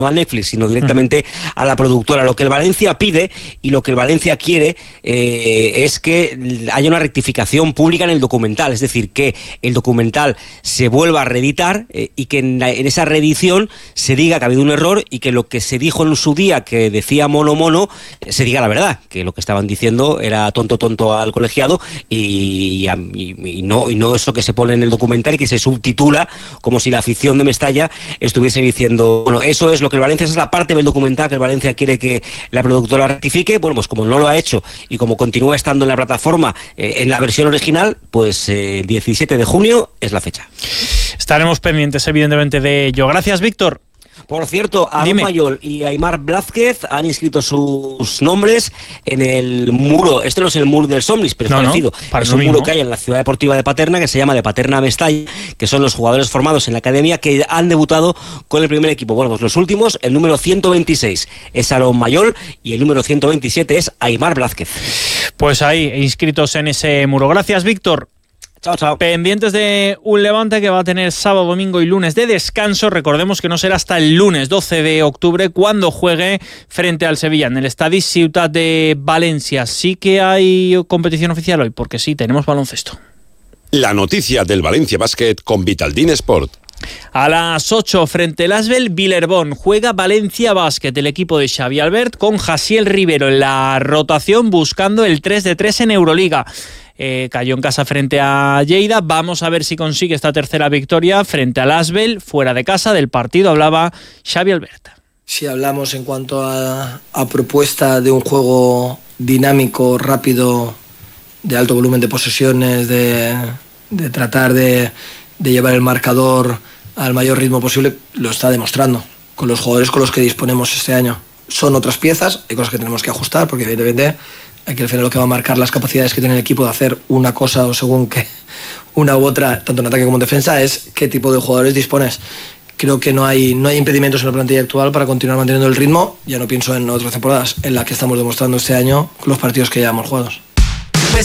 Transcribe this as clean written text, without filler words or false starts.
a Netflix, sino directamente a la productora. Lo que el Valencia pide y lo que el Valencia quiere es que haya una rectificación pública en el documental, es decir, que el documental se vuelva a reeditar y que en esa reedición se diga que ha habido un error y que lo que se dijo en su día, que decía mono, se diga la verdad, que lo que estaban diciendo era tonto al colegiado y no eso que se pone en el documental y que se subtitula como si la afición de Mestalla estuviese diciendo, bueno, eso es lo que el Valencia, esa es la parte del documental que el Valencia quiere que la productora rectifique. Bueno, pues como no lo ha hecho y como continúa estando en la plataforma en la versión original, pues 17 de junio es la fecha. Estaremos pendientes evidentemente de ello. Gracias, Víctor. Por cierto, Aaron Mayol y Aimar Blázquez han inscrito sus nombres en el muro. Este no es el muro del Somnis, pero es parecido. Es un muro que hay en la ciudad deportiva de Paterna, que se llama de Paterna a Mestalla, que son los jugadores formados en la academia que han debutado con el primer equipo. Bueno, pues los últimos, el número 126 es Aaron Mayol y el número 127 es Aimar Blázquez. Pues ahí, inscritos en ese muro. Gracias, Víctor. Chao. Pendientes de un Levante que va a tener sábado, domingo y lunes de descanso. Recordemos que no será hasta el lunes 12 de octubre cuando juegue frente al Sevilla en el Estadi Ciutat de Valencia. Sí que hay competición oficial hoy, porque sí, tenemos baloncesto. La noticia del Valencia Basket con Vitaldin Sport. A las 8 frente al Asbel Villerbón juega Valencia Basket, el equipo de Xavi Albert con Jasiel Rivero en la rotación buscando el 3-3 en Euroliga. Cayó en casa frente a Lleida. Vamos a ver si consigue esta tercera victoria frente al Asbel, fuera de casa. Del partido hablaba Xavi Albert. Si hablamos en cuanto a propuesta de un juego dinámico, rápido, de alto volumen de posesiones, de tratar de llevar el marcador al mayor ritmo posible, lo está demostrando con los jugadores con los que disponemos este año. Son otras piezas, hay cosas que tenemos que ajustar, porque evidentemente aquí al final lo que va a marcar las capacidades que tiene el equipo de hacer una cosa o según que una u otra, tanto en ataque como en defensa, es qué tipo de jugadores dispones. Creo que no hay impedimentos en la plantilla actual para continuar manteniendo el ritmo. Ya no pienso en otras temporadas, en la que estamos demostrando este año con los partidos que llevamos jugados.